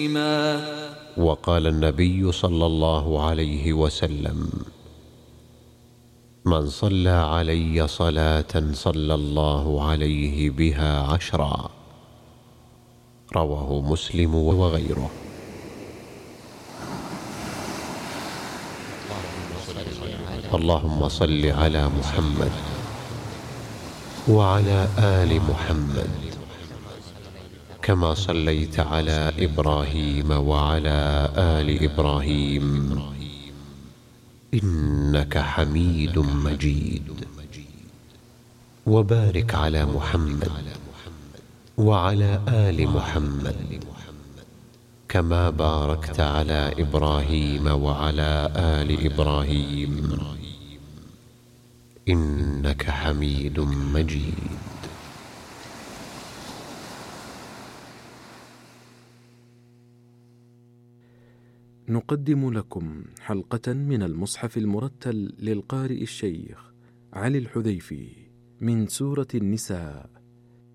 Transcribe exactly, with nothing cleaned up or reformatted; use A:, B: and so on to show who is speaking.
A: وقال النبي صلى الله عليه وسلم: من صلى علي صلاة صلى الله عليه بها عشرا. رواه مسلم وغيره. اللهم صل على محمد وعلى آل محمد كما صليت على إبراهيم وعلى آل إبراهيم إنك حميد مجيد. وبارك على محمد وعلى آل محمد كما باركت على إبراهيم وعلى آل إبراهيم إنك حميد مجيد.
B: نقدم لكم حلقة من المصحف المرتل للقارئ الشيخ علي الحذيفي من سورة النساء